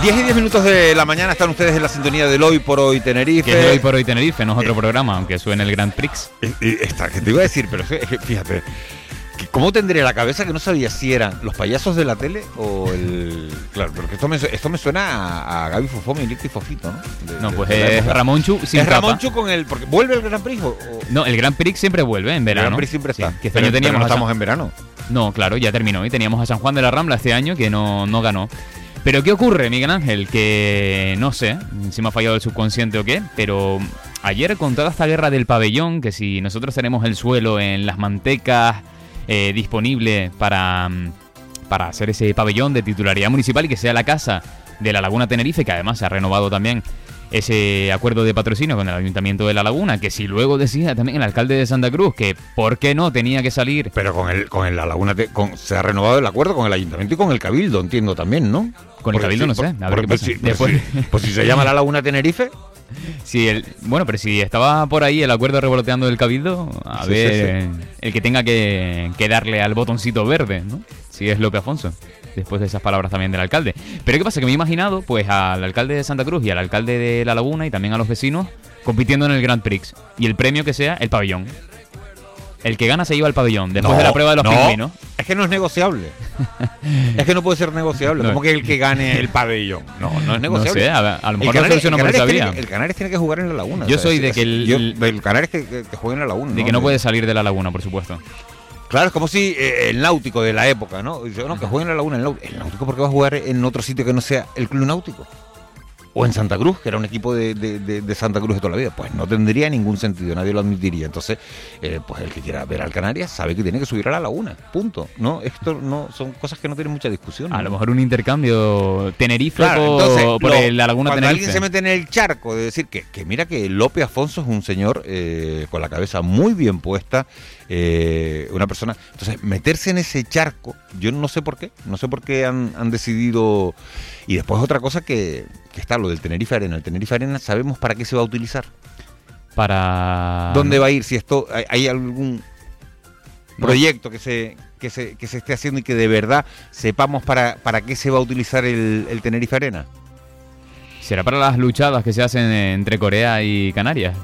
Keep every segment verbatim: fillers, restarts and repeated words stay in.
diez y diez minutos de la mañana están ustedes en la sintonía del Hoy por Hoy Tenerife. Que es el Hoy por Hoy Tenerife, no es otro eh, programa, aunque suene el Grand Prix. Eh, eh, esta, que te iba a decir, pero fíjate, ¿cómo tendría la cabeza que no sabía si eran los payasos de la tele o el...? Claro, porque esto me, esto me suena a, a Gaby Fofó, Milito y Fofito, ¿no? De, no, de, pues de es Ramonchu sin Es capa. Ramonchu con el... Porque ¿vuelve el Grand Prix o...? No, el Grand Prix siempre vuelve en verano. El Grand Prix siempre está. Sí, que este pero, año teníamos pero no estamos San... en verano. No, claro, ya terminó. Y teníamos a San Juan de la Rambla este año que no, no ganó. Pero ¿qué ocurre, Miguel Ángel? Que no sé si me ha fallado el subconsciente o qué, pero ayer con toda esta guerra del pabellón, que si nosotros tenemos el suelo en Las Mantecas eh, disponible para, para hacer ese pabellón de titularidad municipal y que sea la casa de la Laguna Tenerife, que además se ha renovado también ese acuerdo de patrocinio con el Ayuntamiento de La Laguna, que si luego decía también el alcalde de Santa Cruz que por qué no tenía que salir... Pero con el con el, La Laguna te, con, se ha renovado el acuerdo con el Ayuntamiento y con el Cabildo, entiendo también, ¿no? Con el porque Cabildo si, no sé, a ver qué pasa. Pues, Después... pues, pues si se llama La Laguna Tenerife... Sí, el, bueno, pero si estaba por ahí el acuerdo revoloteando del Cabildo, a sí, ver, sí, sí. el que tenga que, que darle al botoncito verde, ¿no? Si es López Afonso, después de esas palabras también del alcalde. Pero ¿qué pasa? Que me he imaginado pues al alcalde de Santa Cruz y al alcalde de La Laguna y también a los vecinos compitiendo en el Grand Prix. Y el premio que sea el pabellón. El que gana se lleva el pabellón, después no, de la prueba de los no, pingüinos. Es que no es negociable. Es que no puede ser negociable. No. ¿Cómo que el que gane el pabellón? No, no es negociable. No sé, a, a lo mejor el no solucionó por esa vía. Que, el Canarias tiene que jugar en La Laguna. Yo o sea, soy es, de es, que el... Yo, el Canarias que, que, que juegue en La Laguna. De ¿no? que no puede salir de La Laguna, por supuesto. Claro, es como si eh, el náutico de la época, ¿no? Dice, no, que juegue en La Laguna. El náutico, el náutico ¿por qué va a jugar en otro sitio que no sea el Club Náutico? O en Santa Cruz, que era un equipo de, de, de, de Santa Cruz de toda la vida. Pues no tendría ningún sentido, nadie lo admitiría. Entonces, eh, pues el que quiera ver al Canarias sabe que tiene que subir a La Laguna, punto. No, esto no son cosas que no tienen mucha discusión. A ¿no? lo mejor un intercambio Tenerife claro, por, entonces, por lo, el, La Laguna cuando Tenerife. Alguien se mete en el charco de decir que, que mira que López Afonso es un señor eh, con la cabeza muy bien puesta, eh, una persona... Entonces, meterse en ese charco, yo no sé por qué, no sé por qué han, han decidido... Y después otra cosa que, que está, lo del Tenerife Arena. El Tenerife Arena, ¿sabemos para qué se va a utilizar? Para... ¿Dónde va a ir? Si esto hay, hay algún proyecto que se, que, se, que se esté haciendo y que de verdad sepamos para, para qué se va a utilizar el, el Tenerife Arena. ¿Será para las luchadas que se hacen entre Corea y Canarias?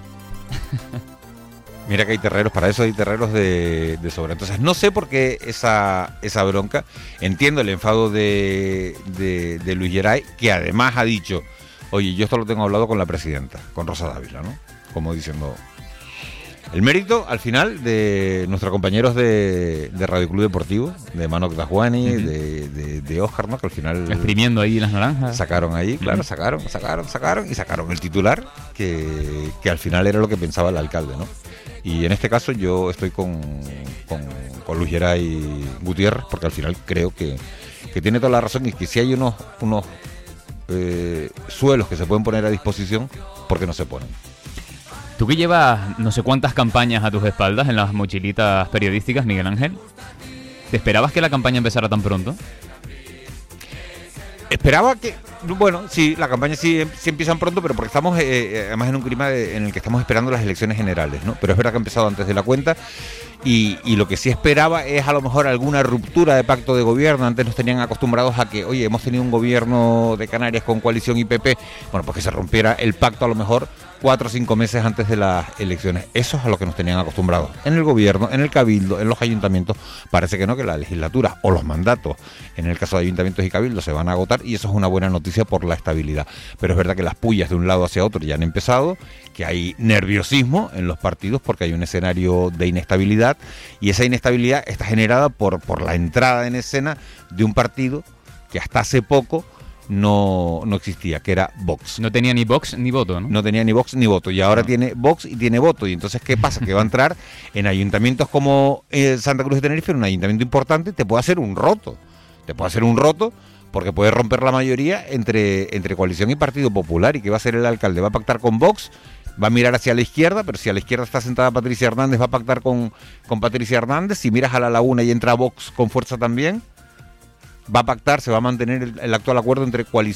Mira que hay terreros, para eso hay terreros de, de sobra. Entonces no sé por qué esa, esa bronca. Entiendo el enfado de, de, de Luis Geray, que además ha dicho, oye, yo esto lo tengo hablado con la presidenta, con Rosa Dávila, ¿no? Como diciendo... El mérito, al final, de nuestros compañeros de, de Radio Club Deportivo, de Manoc Dajuani, uh-huh. de, de, de Óscar, ¿no? Que al final... Exprimiendo ahí las naranjas. Sacaron ahí, claro, uh-huh. sacaron, sacaron, sacaron, y sacaron el titular, que, que al final era lo que pensaba el alcalde, ¿no? Y en este caso yo estoy con, con, con Luis Geray Gutiérrez, porque al final creo que, que tiene toda la razón y que si hay unos, unos eh, suelos que se pueden poner a disposición, ¿por qué no se ponen? Tú que llevas no sé cuántas campañas a tus espaldas en las mochilitas periodísticas, Miguel Ángel, ¿te esperabas que la campaña empezara tan pronto? Esperaba que... Bueno, sí, la campaña sí, sí empiezan pronto, pero porque estamos eh, además en un clima de, en el que estamos esperando las elecciones generales, ¿no? Pero es verdad que ha empezado antes de la cuenta y, y lo que sí esperaba es a lo mejor alguna ruptura de pacto de gobierno. Antes nos tenían acostumbrados a que, oye, hemos tenido un gobierno de Canarias con coalición y P P, bueno, pues que se rompiera el pacto a lo mejor cuatro o cinco meses antes de las elecciones. Eso es a lo que nos tenían acostumbrados. En el gobierno, en el cabildo, en los ayuntamientos, parece que no, que la legislatura o los mandatos, en el caso de ayuntamientos y cabildos, se van a agotar y eso es una buena noticia por la estabilidad. Pero es verdad que las pullas de un lado hacia otro ya han empezado, que hay nerviosismo en los partidos porque hay un escenario de inestabilidad y esa inestabilidad está generada por, por la entrada en escena de un partido que hasta hace poco no, no existía, que era Vox. No tenía ni Vox ni voto, ¿no? No tenía ni Vox ni voto, y ahora no. tiene Vox y tiene voto. Y entonces, ¿qué pasa? Que va a entrar en ayuntamientos como eh, Santa Cruz de Tenerife, en un ayuntamiento importante, te puede hacer un roto. Te puede hacer un roto porque puede romper la mayoría entre, entre coalición y Partido Popular. ¿Y qué va a hacer el alcalde? ¿Va a pactar con Vox? Va a mirar hacia la izquierda, pero si a la izquierda está sentada Patricia Hernández, va a pactar con, con Patricia Hernández. Si miras a La Laguna y entra Vox con fuerza también, va a pactar, se va a mantener el, el actual acuerdo entre coalición